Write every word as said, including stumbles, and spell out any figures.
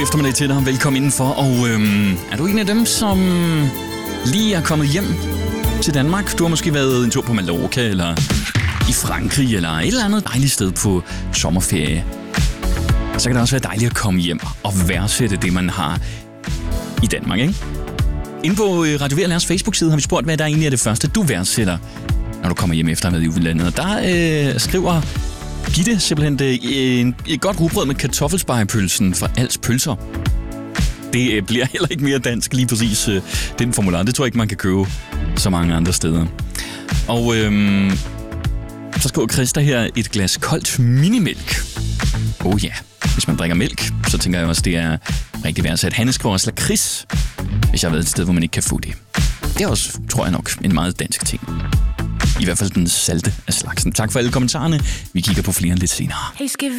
eftermiddag til dig. Velkommen indenfor. Og øhm, er du en af dem, som lige er kommet hjem til Danmark? Du har måske været en tur på Mallorca, eller i Frankrig, eller et eller andet dejligt sted på sommerferie. Så kan det også være dejligt at komme hjem og værdsætte det, man har i Danmark, ikke? Inde på Radio V og Lærers Facebook-side har vi spurgt, hvad der egentlig er det første, du værdsætter, når du kommer hjem efter at have været i udlandet. Og der øh, skriver Gitte simpelthen det, en, et godt rugbrød med kartoffelspegepølsen fra Als Pølser. Det øh, bliver heller ikke mere dansk, lige præcis øh, den formular. Det tror jeg ikke, man kan købe så mange andre steder. Og øh, så skriver Christa her et glas koldt minimælk. Oh ja, hvis man drikker mælk, så tænker jeg også, det er rigtig værdsat. Hanne skriver også lakrids, hvis jeg har været et sted, hvor man ikke kan få det. Det er også, tror jeg nok, en meget dansk ting. I hvert fald den salte af slagsen. Tak for alle kommentarerne. Vi kigger på flere lidt senere. Hey,